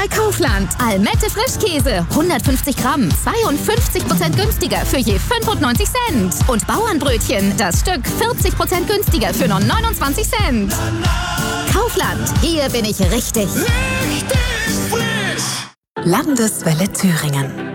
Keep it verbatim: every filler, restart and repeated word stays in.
bei Kaufland. Almette Frischkäse, hundertfünfzig Gramm, zweiundfünfzig Prozent günstiger für je fünfundneunzig Cent. Und Bauernbrötchen, das Stück vierzig Prozent günstiger für nur neunundzwanzig Cent. Kaufland, hier bin ich richtig. Richtig frisch! Landeswelle Thüringen.